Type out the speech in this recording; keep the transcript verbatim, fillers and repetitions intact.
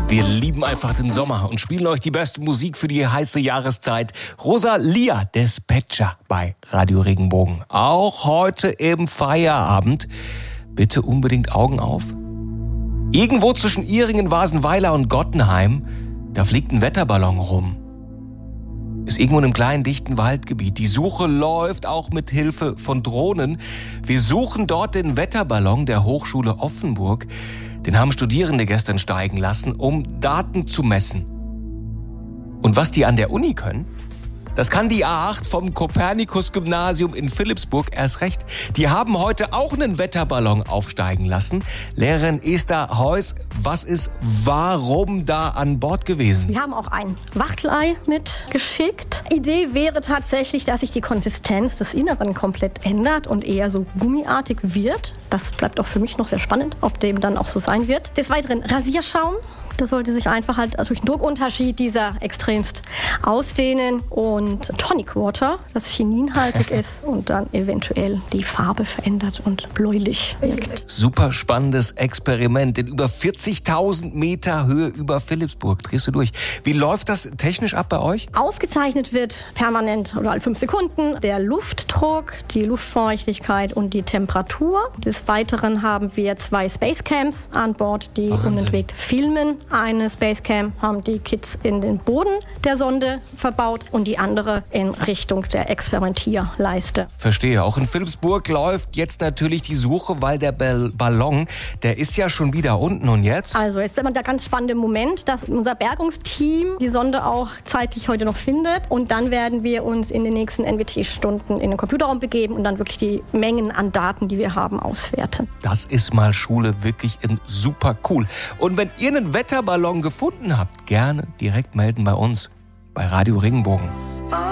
Wir lieben einfach den Sommer und spielen euch die beste Musik für die heiße Jahreszeit. Rosalia Dispatcher bei Radio Regenbogen. Auch heute im Feierabend. Bitte unbedingt Augen auf. Irgendwo zwischen Ihringen, Wasenweiler und Gottenheim, da fliegt ein Wetterballon rum. Ist irgendwo in einem kleinen, dichten Waldgebiet. Die Suche läuft auch mit Hilfe von Drohnen. Wir suchen dort den Wetterballon der Hochschule Offenburg. Den haben Studierende gestern steigen lassen, um Daten zu messen. Und was die an der Uni können, das kann die A acht vom Kopernikus-Gymnasium in Philipsburg erst recht. Die haben heute auch einen Wetterballon aufsteigen lassen. Lehrerin Esther Heuss, was ist warum da an Bord gewesen? Wir haben auch ein Wachtelei mitgeschickt. Idee wäre tatsächlich, dass sich die Konsistenz des Inneren komplett ändert und eher so gummiartig wird. Das bleibt auch für mich noch sehr spannend, ob dem dann auch so sein wird. Des Weiteren Rasierschaum. Das sollte sich einfach halt durch den Druckunterschied dieser extremst ausdehnen. Und Tonic Water, das chininhaltig ist und dann eventuell die Farbe verändert und bläulich wirkt. Super spannendes Experiment in über vierzigtausend Meter Höhe über Philipsburg. Drehst du durch. Wie läuft das technisch ab bei euch? Aufgezeichnet wird permanent oder alle fünf Sekunden der Luftdruck, die Luftfeuchtigkeit und die Temperatur. Des Weiteren haben wir zwei Spacecams an Bord, die Wahnsinn. unentwegt filmen. Eine Spacecam haben die Kids in den Boden der Sonde verbaut und die andere in Richtung der Experimentierleiste. Verstehe. Auch in Philipsburg läuft jetzt natürlich die Suche, weil der Ball- Ballon, der ist ja schon wieder unten. Und jetzt? Also jetzt ist immer der ganz spannende Moment, dass unser Bergungsteam die Sonde auch zeitlich heute noch findet. Und dann werden wir uns in den nächsten N W T-Stunden in den Computerraum begeben und dann wirklich die Mengen an Daten, die wir haben, auswerten. Das ist mal Schule wirklich in super cool. Und wenn ihr einen Wetterballon gefunden habt, gerne direkt melden bei uns, bei Radio Regenbogen.